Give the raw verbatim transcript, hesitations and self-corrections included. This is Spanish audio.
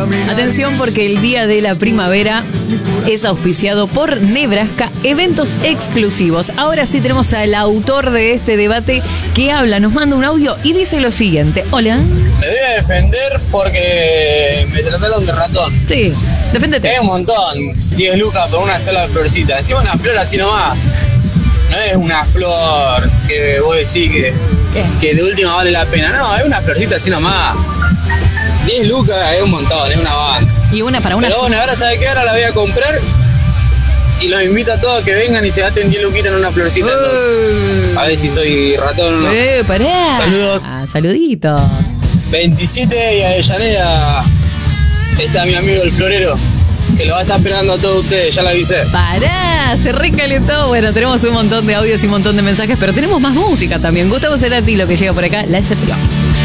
Atención, porque el Día de la Primavera es auspiciado por Nebraska, eventos exclusivos. Ahora sí tenemos al autor de este debate que habla, nos manda un audio y dice lo siguiente. Hola. Me voy a defender porque me trataron de ratón. Sí, deféndete. Es un montón, diez lucas por una sola florcita. Encima una flor así nomás. No es una flor que vos decís que, que de última vale la pena. No, es una florcita así nomás. diez lucas es un montón, es una banda. Y una para una. Pero bueno, ahora ¿sabes qué? Ahora la voy a comprar y los invito a todos a que vengan y se gasten diez luquitas en una florcita. Uh, entonces, a ver si soy ratón o no. Eh, pará. Saludos. Ah, saluditos. veintisiete y Avellaneda está mi amigo el florero, que lo va a estar esperando a todos ustedes, ya lo avisé. Pará, se recalentó. Bueno, tenemos un montón de audios y un montón de mensajes, pero tenemos más música también. Gustavo Cerati, lo que llega por acá, La Excepción.